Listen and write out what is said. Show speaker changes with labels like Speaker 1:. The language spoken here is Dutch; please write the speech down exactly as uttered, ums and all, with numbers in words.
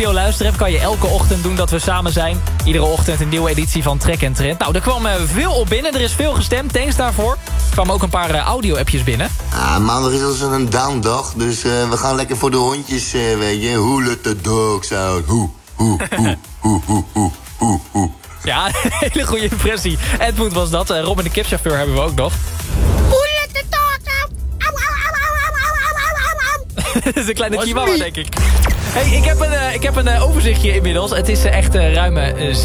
Speaker 1: N P O-luister hebt, kan je elke ochtend doen dat we samen zijn. Iedere ochtend een nieuwe editie van Trek en Trend. Nou, er kwam uh, veel op binnen. Er is veel gestemd. Thanks daarvoor. Er kwamen ook een paar uh, audio-appjes binnen.
Speaker 2: Ah, maandag is als een downdag. Dus uh, we gaan lekker voor de hondjes, uh, weet je. Who let the dogs out? Hoe, hoe, hoe, hoe, hoe, hoe, hoe, hoe.
Speaker 1: Ja, een hele goede impressie. Edmund was dat. Uh, Robin de kipchauffeur hebben we ook nog.
Speaker 3: Who let the dogs out? Au, au, au, au, au, au, au, au, au.
Speaker 1: Dat is een kleine chihuahua, denk ik. Hey, ik heb een, uh, ik heb een uh, overzichtje inmiddels. Het is uh, echt uh, ruime uh,